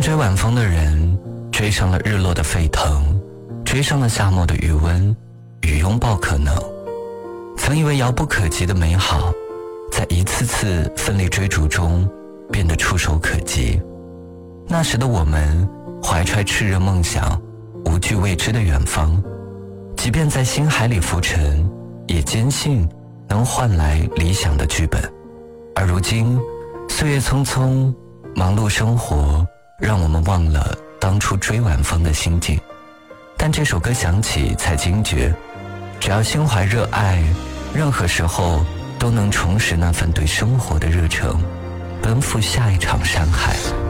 追晚风的人追上了日落的沸腾，追上了夏末的余温与拥抱可能。曾以为遥不可及的美好，在一次次奋力追逐中变得触手可及。那时的我们怀揣炽热梦想，无惧未知的远方，即便在星海里浮沉，也坚信能换来理想的剧本。而如今岁月匆匆，忙碌生活让我们忘了当初追晚风的心境。但这首歌响起才惊觉，只要心怀热爱，任何时候都能重拾那份对生活的热诚，奔赴下一场山海。